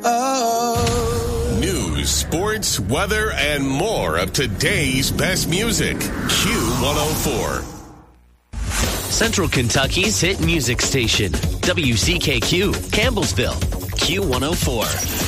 Oh. News, sports, weather, and more of today's best music. Q104. Central Kentucky's hit music station. WCKQ, Campbellsville. Q104.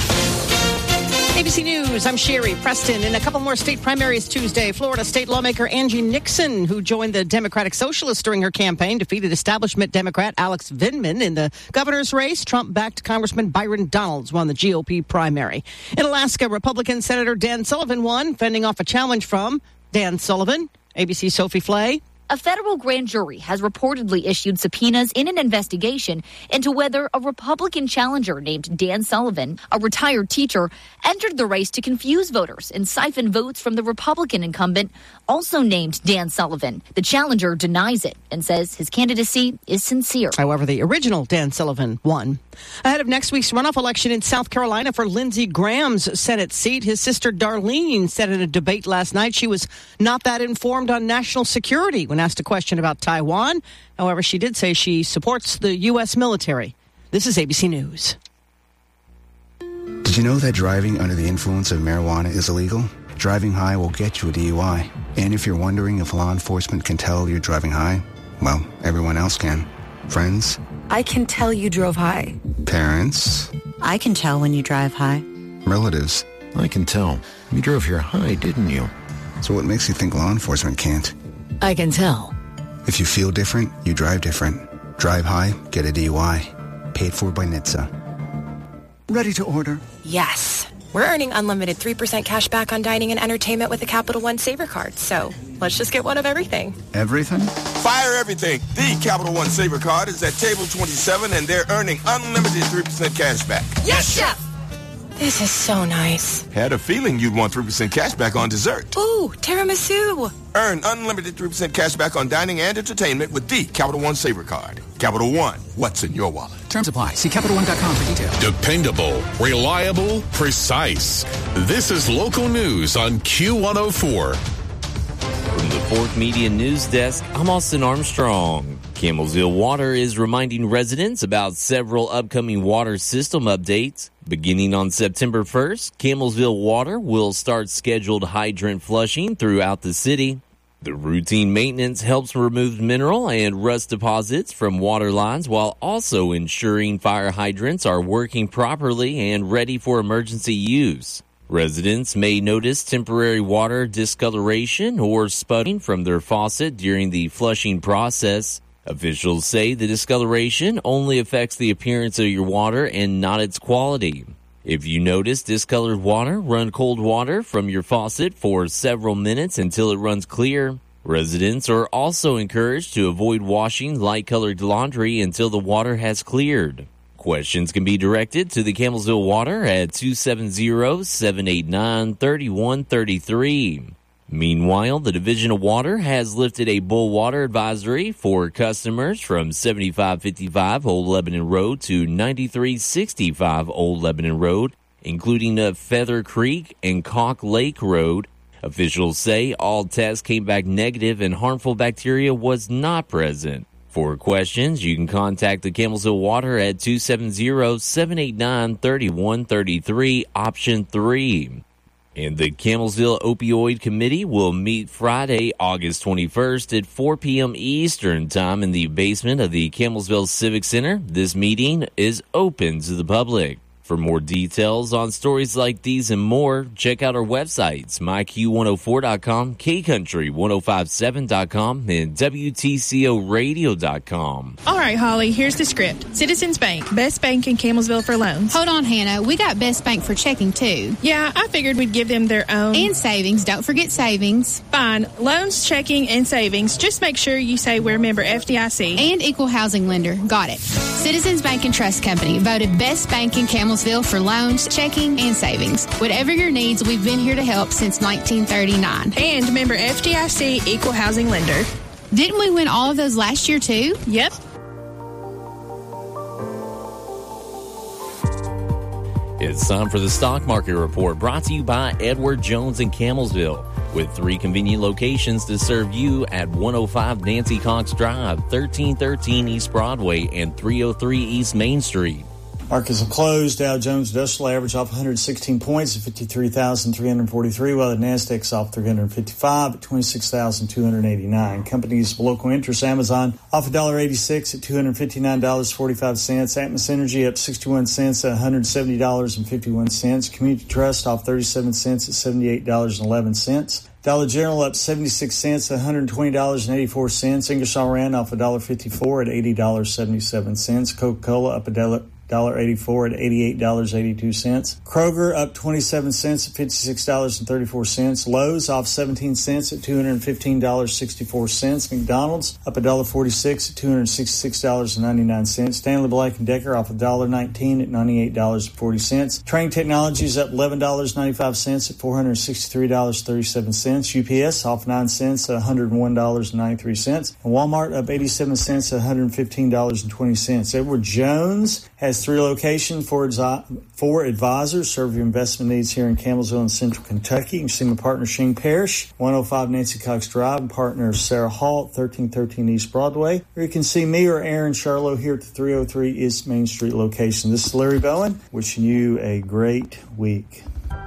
ABC News, I'm Sherry Preston. In a couple more state primaries Tuesday, Florida state lawmaker Angie Nixon, who joined the Democratic Socialists during her campaign, defeated establishment Democrat Alex Vindman in the governor's race. Trump-backed Congressman Byron Donalds won the GOP primary. In Alaska, Republican Senator Dan Sullivan won, fending off a challenge from Dan Sullivan. ABC Sophie Flay. A federal grand jury has reportedly issued subpoenas in an investigation into whether a Republican challenger named Dan Sullivan, a retired teacher, entered the race to confuse voters and siphon votes from the Republican incumbent, also named Dan Sullivan. The challenger denies it and says his candidacy is sincere. However, the original Dan Sullivan won. Ahead of next week's runoff election in South Carolina for Lindsey Graham's Senate seat, his sister Darlene said in a debate last night she was not that informed on national security when asked a question about Taiwan. However, she did say she supports the U.S. military. This is ABC News. Did you know that driving under the influence of marijuana is illegal? Driving high will get you a DUI. And if you're wondering if law enforcement can tell you're driving high, well, everyone else can. Friends? I can tell you drove high. Parents? I can tell when you drive high. Relatives? I can tell. You drove here high, didn't you? So what makes you think law enforcement can't? I can tell. If you feel different, you drive different. Drive high, get a DUI. Paid for by NHTSA. Ready to order? Yes. We're earning unlimited 3% cash back on dining and entertainment with the Capital One Saver Card. So let's just get one of everything. Everything? Fire everything. The Capital One Saver Card is at table 27, and they're earning unlimited 3% cash back. Yes, Chef! This is so nice. Had a feeling you'd want 3% cash back on dessert. Ooh, tiramisu. Earn unlimited 3% cash back on dining and entertainment with the Capital One Saver Card. Capital One, what's in your wallet? Terms apply. See CapitalOne.com for details. Dependable, reliable, precise. This is local news on Q104. From the Fourth Media News Desk, I'm Austin Armstrong. Campbellsville Water is reminding residents about several upcoming water system updates. Beginning on September 1st, Campbellsville Water will start scheduled hydrant flushing throughout the city. The routine maintenance helps remove mineral and rust deposits from water lines while also ensuring fire hydrants are working properly and ready for emergency use. Residents may notice temporary water discoloration or sputting from their faucet during the flushing process. Officials say the discoloration only affects the appearance of your water and not its quality. If you notice discolored water, run cold water from your faucet for several minutes until it runs clear. Residents are also encouraged to avoid washing light-colored laundry until the water has cleared. Questions can be directed to the Campbellsville Water at 270-789-3133. Meanwhile, the Division of Water has lifted a bull water advisory for customers from 7555 Old Lebanon Road to 9365 Old Lebanon Road, including Feather Creek and Caulk Lake Road. Officials say all tests came back negative and harmful bacteria was not present. For questions, you can contact the Campbellsville Water at 270-789-3133, option 3. And the Campbellsville Opioid Committee will meet Friday, August 21st at 4 p.m. Eastern Time in the basement of the Campbellsville Civic Center. This meeting is open to the public. For more details on stories like these and more, check out our websites, myq104.com, kcountry1057.com, and WTCOradio.com. All right, Holly, here's the script. Citizens Bank, best bank in Campbellsville for loans. Hold on, Hannah. We got Best Bank for checking, too. Yeah, I figured we'd give them their own. And savings. Don't forget savings. Fine. Loans, checking, and savings. Just make sure you say we're member FDIC. And equal housing lender. Got it. Citizens Bank and Trust Company, voted best bank in Campbellsville for loans, checking, and savings. Whatever your needs, we've been here to help since 1939. And member FDIC, equal housing lender. Didn't we win all of those last year, too? Yep. It's time for the Stock Market Report, brought to you by Edward Jones in Campbellsville, with 3 convenient locations to serve you at 105 Nancy Cox Drive, 1313 East Broadway, and 303 East Main Street. Markets have closed. Dow Jones Industrial Average off 116 points at 53,343, while the NASDAQ's off 355 at 26,289. Companies of local interest, Amazon off $1.86 at $259.45. Atmos Energy up 61 cents at $170.51. Community Trust off 37 cents at $78.11. Dollar General up 76 cents at $120.84. Ingersoll Rand off $1.54 at $80.77. Coca-Cola up $1.84 at $88.82. Kroger up 27 cents at $56.34. Lowe's off 17 cents at $215.64. McDonald's up $1.46 at $266.99. Stanley Black & Decker off $1.19 at $98.40. Trane Technologies up $11.95 at $463.37. UPS off 9 cents at $101.93. And Walmart up 87 cents at $115.20. Edward Jones has 3 locations, 4 advisors serve your investment needs here in Campbellsville and Central Kentucky. You can see my partner Shane Parrish, 105 Nancy Cox Drive, and partner Sarah Hall, 1313 East Broadway. Or you can see me or Aaron Charlo here at the 303 East Main Street location. This is Larry Bowen, wishing you a great week.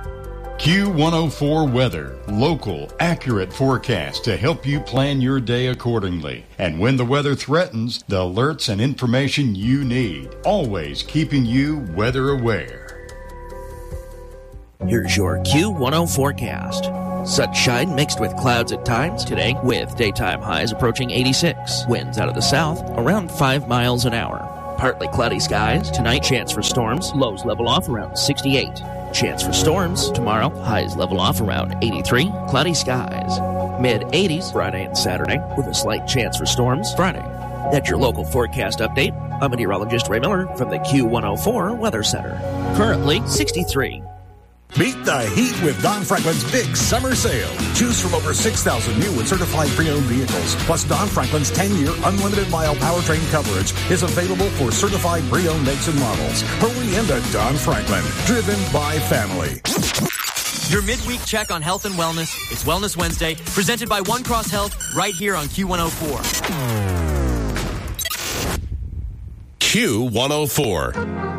Q104 Weather. Local, accurate forecast to help you plan your day accordingly. And when the weather threatens, the alerts and information you need. Always keeping you weather aware. Here's your Q10 forecast. Sunshine mixed with clouds at times today, with daytime highs approaching 86. Winds out of the south around 5 miles an hour. Partly cloudy skies. Tonight, chance for storms. Lows level off around 68. Chance for storms tomorrow. Highs level off around 83. Cloudy skies. Mid-80s Friday and Saturday, with a slight chance for storms Friday. That's your local forecast update. I'm meteorologist Ray Miller from the Q104 Weather Center. Currently 63. Beat the heat with Don Franklin's big summer sale. Choose from over 6,000 new and certified pre-owned vehicles. Plus, Don Franklin's 10-year unlimited mile powertrain coverage is available for certified pre-owned makes and models. Hurry into Don Franklin, driven by family. Your midweek check on health and wellness is Wellness Wednesday, presented by One Cross Health, right here on Q104. Q104.